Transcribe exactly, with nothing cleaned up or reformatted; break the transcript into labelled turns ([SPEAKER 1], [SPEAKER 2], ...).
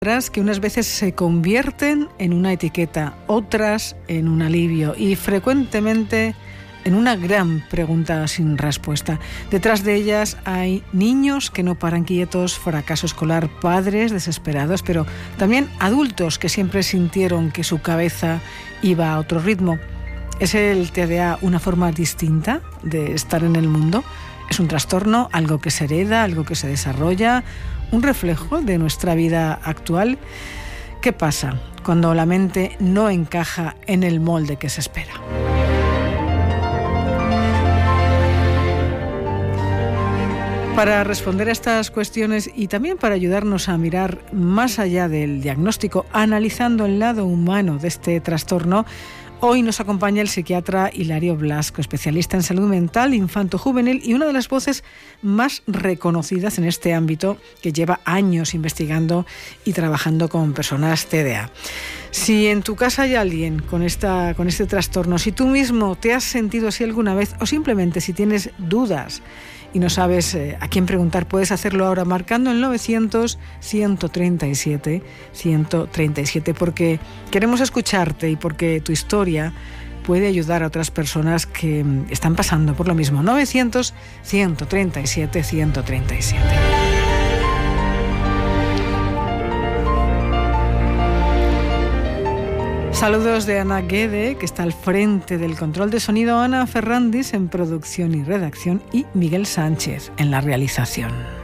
[SPEAKER 1] que unas veces se convierten en una etiqueta, otras en un alivio y frecuentemente en una gran pregunta sin respuesta. Detrás de ellas hay niños que no paran quietos, fracaso escolar, padres desesperados, pero también adultos que siempre sintieron que su cabeza iba a otro ritmo. ¿Es el T D A una forma distinta de estar en el mundo? ¿Es un trastorno, algo que se hereda, algo que se desarrolla, un reflejo de nuestra vida actual? ¿Qué pasa cuando la mente no encaja en el molde que se espera? Para responder a estas cuestiones y también para ayudarnos a mirar más allá del diagnóstico, analizando el lado humano de este trastorno, hoy nos acompaña el psiquiatra Hilario Blasco, especialista en salud mental infanto-juvenil y una de las voces más reconocidas en este ámbito, que lleva años investigando y trabajando con personas T D A. Si en tu casa hay alguien con, esta, con este trastorno, si tú mismo te has sentido así alguna vez o simplemente si tienes dudas y no sabes eh, a quién preguntar, puedes hacerlo ahora marcando el novecientos, ciento treinta y siete, ciento treinta y siete, porque queremos escucharte y porque tu historia puede ayudar a otras personas que están pasando por lo mismo. novecientos, ciento treinta y siete, ciento treinta y siete. Saludos de Ana Guede, que está al frente del control de sonido, Ana Ferrandis en producción y redacción y Miguel Sánchez en la realización.